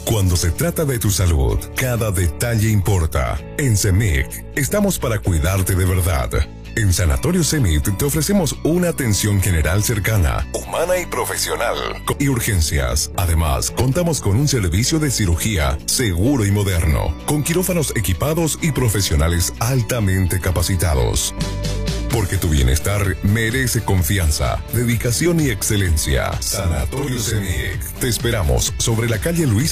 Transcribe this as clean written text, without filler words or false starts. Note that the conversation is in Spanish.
Cuando se trata de tu salud, cada detalle importa. En CEMIC, estamos para cuidarte de verdad. En Sanatorio CEMIC te ofrecemos una atención general cercana, humana y profesional, y urgencias. Además, contamos con un servicio de cirugía seguro y moderno, con quirófanos equipados y profesionales altamente capacitados. Porque tu bienestar merece confianza, dedicación y excelencia. Sanatorio CEMIC. Te esperamos sobre la calle Luis